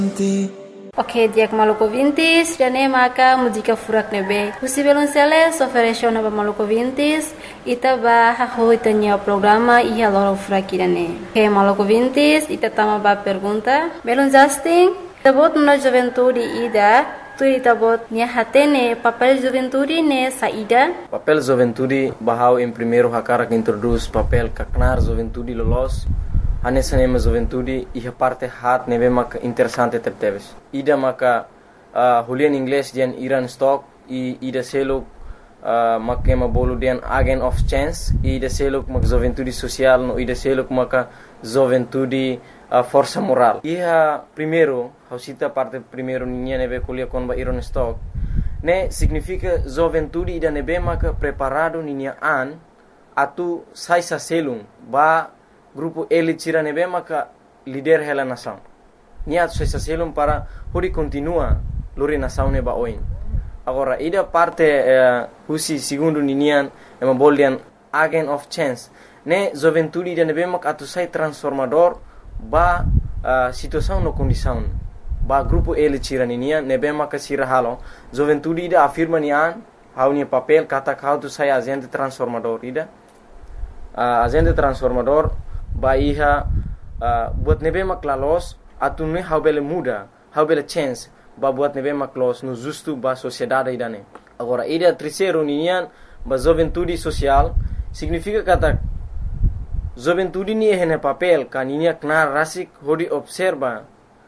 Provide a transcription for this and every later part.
Ok, diak maluco vintis, jane maka música furak nebe. Husi belonceles ofereceu na maluco vintis, ita ba haho itanya programa iha loro furak irane. Ok, maluco vintis, ita tama ba pergunta. Belon Justin, tabot na juventude ida, tu tabot nia hatene papel juventude ne saída. Papel juventude bahau em primeiro hakara que introduz papel kaknar juventude lolos. Anessa nema juventude iha parte hat nebe mak interessante tepteves. Ida maka hulian inglês dian Iran stock e ida selo makema bolu dian agent of chance e ida selo mak juventude social no ida selo maka juventude força moral. Iha primeiro hausita parte primeiro ninha nebe kulia kon ba Iran stock ne significa juventude ida nebe maka preparado ninha an atu sai sa selung ba grupo elite tira nebe maka líder hela nação. Nia suesa selum para hori continua lori nação neba oin. Agora ida parte husi segundo ninian ema boldian agent of chance. Ne juventude ida nebe maka atu sai transformador ba situação no condição. Ba grupo elite tira ninian nebe maka sira halo. Juventude ida afirma nian hau nia papel kata kau tu sai agente transformador ida. Agente transformador ba iha buat nebe mak lalos atune how bele muda how bele chance ba buat nebe mak los no justo ba sociedade idane. Agora ida terceiro ninian ba juventude social significa kata juventude ni hene papel kaninia knar rasik hodi observa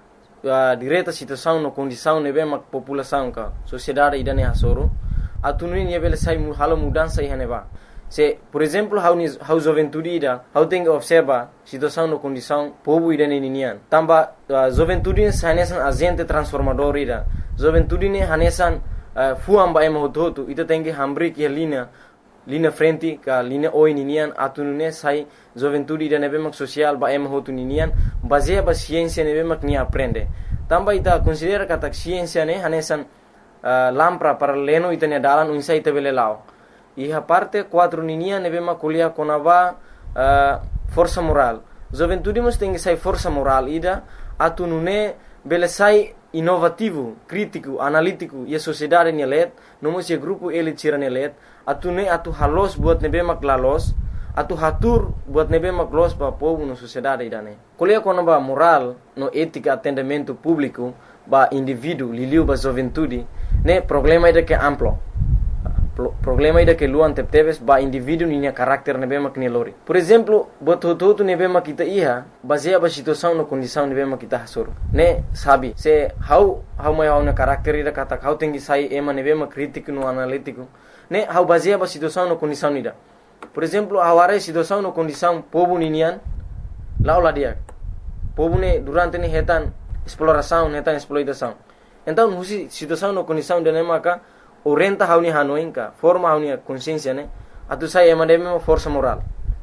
direta situação no condição nebe mak população ka sociedade idane hasoro atune ni bele sai halo mudança ihane ba. Se, por exemplo, how juventude ida, how tem que observa situação no condição povo ida ninian. Tamba juventude hanesan agente transformador ida. Juventude ne hanesan fuam ba ema hoto ita tem que hambri que linha frente ka linha oi ninian atunune sai juventude ida nebe mak social ba ema hoto ninian baseia ba ciência nebe mak ni aprende. Tamba ita considera kata ciência ne hanesan lampra para leno ita ne dalan unsa ita bele lao. Iha parte 4 ninia nebe ma kuliah konava força moral. Juventude mos tem que sai força moral ida atunune bele sai inovativo, crítico, analítico e a sociedade nelet, nomos e grupo ele tira nelet, atune atu halos buat nebe mak lalos, atu hatur buat nebe mak los pa povo no sociedade idane. Kuliah konava moral no ética atendimento público ba indivíduo liliu ba juventude, ne problema ida que amplo. Problema ida que luan tepteves ba indivíduo ninia carácter nebe mak nelori. Por exemplo, bototo nebe mak kita iha baseia ba situação no condição nebe mak kita hasor. Ne sabi se how mai how na carácter ida kata how tengi sai ema nebe mak crítico no analítico. Ne how baseia ba situação no condição ida. Por exemplo, aware situação no condição povo ninian laula dia. Povo ne durante ne hetan exploração, hetan exploitação. Então, husi situação no condição de nemaka orienta hauni hanoinka forma hauni consciência ne atu sai emademe força moral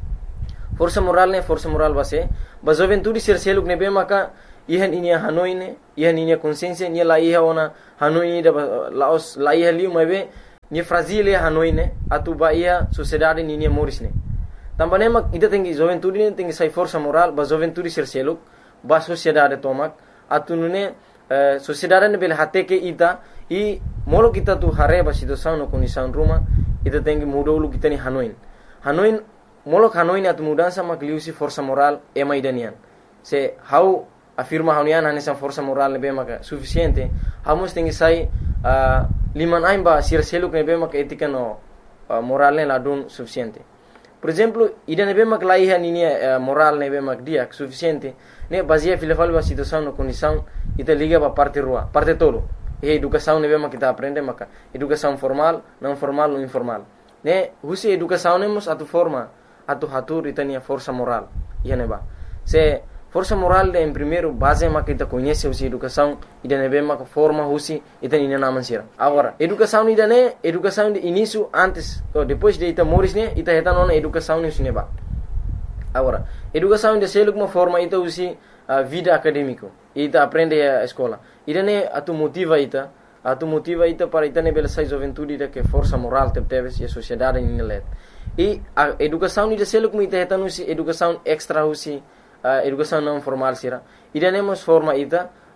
ne força moral base ba juventude ser seluk ne be maka ihan inia hanoine ihan inia consciência ni la iha ona hanoi da laos la iha liu mabe ni fragile hanoine atu ba ia sociedade ni morisne tambane mak ida tengi juventude ne tengi sai força moral ba juventude ser seluk ba sociedade tomak atu nune sociedade ne bel hateke ita e molo kita tu hareba situação no condição ruma ita tengi mudolu kita ni hanoin molo hanoin atu mudança makliusi força moral ema idanian se how afirma haunian hanesa força moral nebe maka suficiente hamos tengi sai liman aimba sir seluk nebe maka etika no moral ne ladun suficiente. Por exemplo, ida nebe mak laiha ninia moral nebe mak dia suficiente ne baseia filafal ba situação no condição ita liga ba parte rua parte todo. E educação nebe mak kita aprende maka educação formal, não formal ou informal. Ne husi educação nemos atu forma atu hatur itania força moral. Ia neba. Se força moral em primeiro base mak kita conhece husi educação ida nebe mak forma husi itania naman sira. Agora, educação ida ne educação de início antes ou depois de ita moris ne ita heta nona educação ni suneba. Agora, educação de seluk uma forma ita husi vida acadêmico. Ita aprende a escola. Ida ne atu motiva ita para ita ne bela sai juventude ida que força moral tepteves e a sociedade ni let. E a educação ida seluk mu ita heta nusi educação extra husi educação não formal sira. Ida nemos forma ita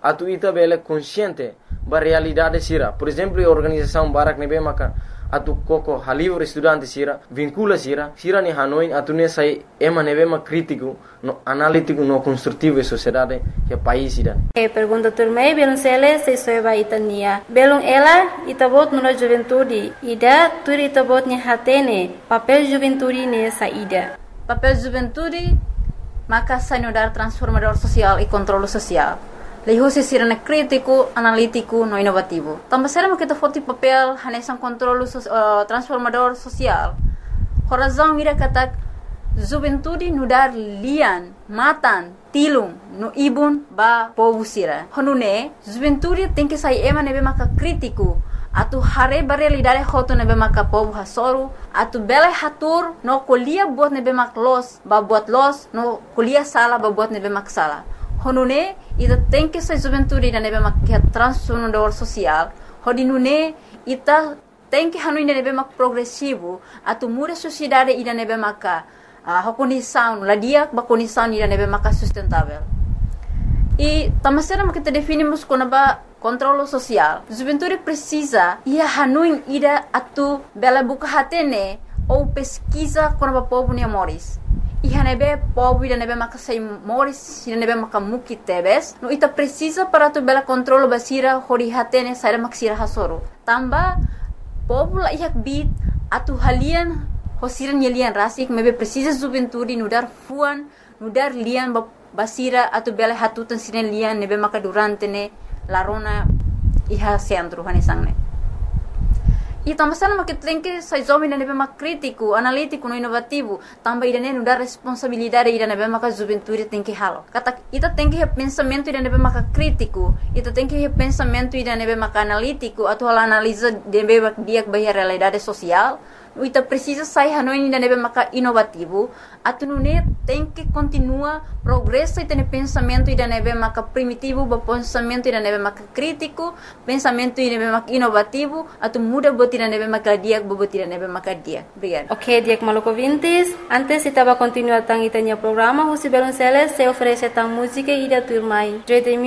atu ita bele consciente ba realidade sira. Por exemplo, a organização Barak nebe maka atu koko halivre estudante sira vincula sira ni Hanoi atu ne sai ema nebe ma crítico no analítico no construtivo e sociedade que país ida. Pergunta turmei belum sele se soeba itania belum ela itabot no juventude ida turi itabot ni hatene papel juventude ne saída. Papel juventude maka sanudar transformador social e controle social. Lehusi sirene crítico, analítico, no inovativo. Também será que kita forte papel hanesan controle transformador social. Horazão mira katak juventude nudar lian, matan, tilung, no ibun ba povo sira. Honune juventude tem que sair ema nebe maka crítico. Atu hare realidade hoto nebe maka povo hasoru. Atu bela hatur no kuliah buat nebe mak los, ba buat los, no kuliah sala ba buat nebe mak sala. Honune ita tem que ser juventude da nebe mak transformador social. Hodinune ita tem que hanu nebe mak progressivo. Atu muda sociedade ida nebe maka condição, ladia ba condição ida nebe maka sustentável. E tamasera kita definimos como ba controle social. Juventude precisa ia hanu ida atu bela buka hatene ou pesquisa como ba povo ne moris. Iha nebe povo ida nebe maka sai moris ida nebe maka muki tebes no ita precisa para tu bela controle basira hori hatene sai maksira hasoro tamba povo la ihak bit atu halian hosiran yelian rasik mebe precisa juventude nudar fuan nudar lian basira atu bela hatutan sinen lian nebe maka durante ne larona iha centro hanesangne. E também sama que tem que sai jovem da nebe mak crítico, analítico, no inovativo, também ida ne dar responsabilidade ida nebe mak juventude tem que halo. Kata ita tem que pensamento ida nebe mak crítico, ita tem que pensamento ida nebe mak analítico, atau analisa nebe mak dia bahia realidade social. Ita precisa sair hanoi ida nebe mak inovativo, atu nune tem que continua progresso ida ne pensamento ida nebe mak primitivo, ba pensamento ida nebe mak crítico, pensamento ida nebe mak inovativo, atu muda ida nebe maka dia bobot ida nebe maka dia. Obrigada. Ok, dia Maluco Vintes. Antes estava continuando tang itanya programa, Husi Belonceles se oferece tang música ida turmai.